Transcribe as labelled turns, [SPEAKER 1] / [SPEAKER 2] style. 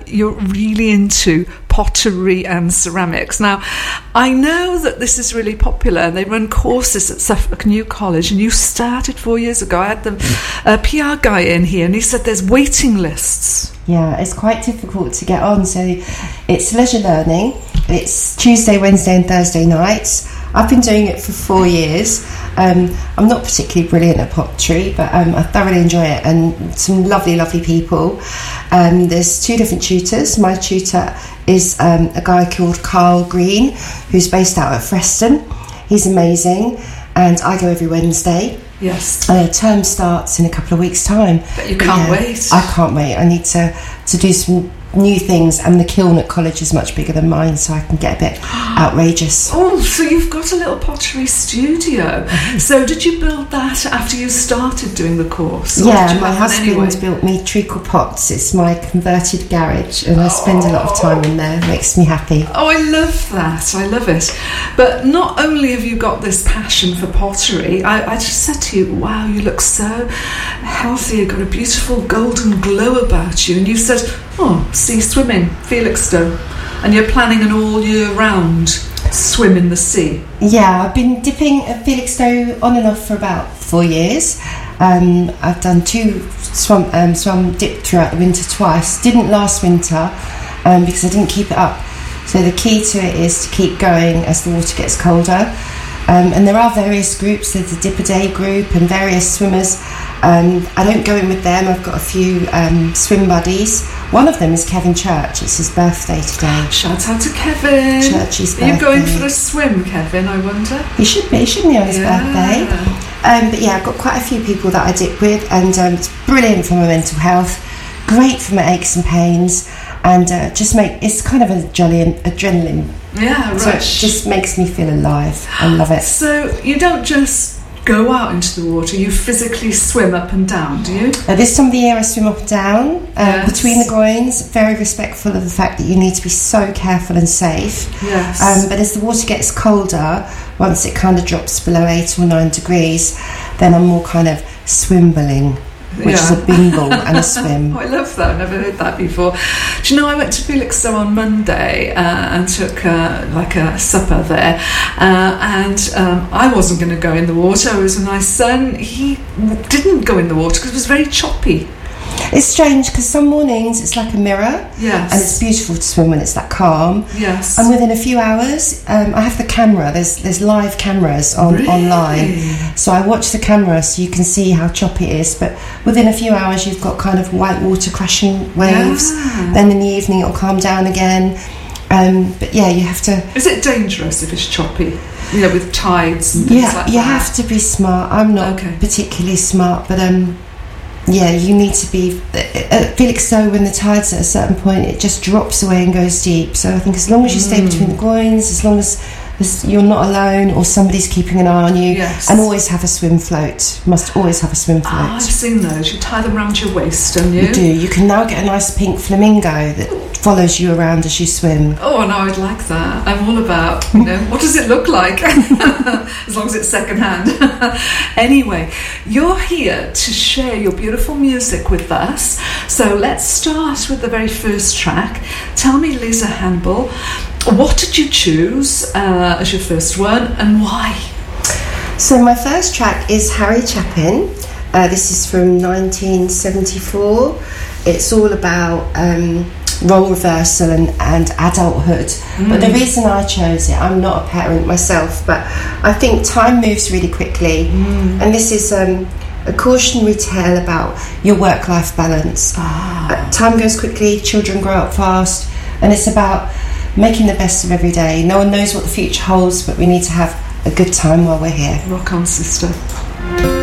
[SPEAKER 1] you're really into pottery and ceramics. Now, I know that this is really popular and they run courses at Suffolk New College, and you started 4 years ago. I had the PR guy in here and he said there's waiting lists.
[SPEAKER 2] Yeah, it's quite difficult to get on. So it's leisure learning. It's Tuesday, Wednesday and Thursday nights. I've been doing it for 4 years. I'm not particularly brilliant at pottery, but I thoroughly enjoy it, and some lovely, lovely people. There's 2 different tutors. My tutor is a guy called Carl Green, who's based out at Freston. He's amazing, and I go every Wednesday.
[SPEAKER 1] Yes.
[SPEAKER 2] Term starts in a couple of weeks' time.
[SPEAKER 1] But you can't wait.
[SPEAKER 2] I can't wait. I need to do some new things, and the kiln at college is much bigger than mine, so I can get a bit outrageous.
[SPEAKER 1] Oh, so you've got a little pottery studio. So did you build that after you started doing the course?
[SPEAKER 2] Yeah, my husband built me treacle pots. It's my converted garage, and I spend a lot of time in there. It makes me happy.
[SPEAKER 1] Oh, I love that. I love it. But not only have you got this passion for pottery, I just said to you, wow, you look so healthy. You've got a beautiful golden glow about you. And you said, oh, sea swimming, Felixstowe. And you're planning an all year round swim in the sea.
[SPEAKER 2] Yeah, I've been dipping at Felixstowe on and off for about 4 years. I've done 2 swum dip throughout the winter twice. Didn't last winter because I didn't keep it up. So the key to it is to keep going as the water gets colder. And there are various groups. There's the Dip a Day group and various swimmers. I don't go in with them. I've got a few swim buddies. One of them is Kevin Church. It's his birthday today.
[SPEAKER 1] Shout out to Kevin.
[SPEAKER 2] Churchy's birthday.
[SPEAKER 1] Are you going for a swim, Kevin, I wonder?
[SPEAKER 2] He should be. He should be on his birthday. But yeah, I've got quite a few people that I dip with, and it's brilliant for my mental health, great for my aches and pains, and it's kind of a jolly adrenaline.
[SPEAKER 1] Yeah, right.
[SPEAKER 2] So it just makes me feel alive. I love it.
[SPEAKER 1] So you don't just go out into the water, you physically swim up and down, do you?
[SPEAKER 2] This time of the year I swim up and down between the groins, very respectful of the fact that you need to be so careful and safe.
[SPEAKER 1] Yes.
[SPEAKER 2] But as the water gets colder, once it kind of drops below 8 or 9 degrees, then I'm more kind of swimballing, which is a bimble and a swim.
[SPEAKER 1] Oh, I love that. I've never heard that before. Do you know, I went to Felixstowe on Monday and took like a supper there, and I wasn't going to go in the water. It was my son. He didn't go in the water because it was very choppy.
[SPEAKER 2] It's strange because some mornings it's like a mirror.
[SPEAKER 1] Yes.
[SPEAKER 2] And it's beautiful to swim when it's that calm.
[SPEAKER 1] Yes.
[SPEAKER 2] And within a few hours, I have the camera. There's live cameras online. So I watch the camera so you can see how choppy it is. But within a few hours, you've got kind of white water crashing waves. Yeah. Then in the evening, it'll calm down again. But yeah, you have to...
[SPEAKER 1] Is it dangerous if it's choppy? You know, with tides and things like that?
[SPEAKER 2] Yeah, you have to be smart. I'm not particularly smart, but... yeah, you need to be... At Felixstowe, when the tide's at a certain point, it just drops away and goes deep. So I think as long as you stay between the groins, as long as you're not alone or somebody's keeping an eye on you, and always have a swim float. Must always have a swim float.
[SPEAKER 1] Oh, I've seen those. You tie them around your waist, don't you?
[SPEAKER 2] You do. You can now get a nice pink flamingo that follows you around as you swim.
[SPEAKER 1] Oh, no, I'd like that. I'm all about, what does it look like? As long as it's secondhand. Anyway, you're here to share your beautiful music with us. So let's start with the very first track. Tell me, Lisa Hanbull, what did you choose as your first one and why?
[SPEAKER 2] So my first track is Harry Chapin. This is from 1974. It's all about role reversal and adulthood. But the reason I chose it, I'm not a parent myself, but I think time moves really quickly. And this is a cautionary tale about your work-life balance. Time goes quickly, children grow up fast, and it's about making the best of every day. No one knows what the future holds, but we need to have a good time while we're here.
[SPEAKER 1] Rock on, sister.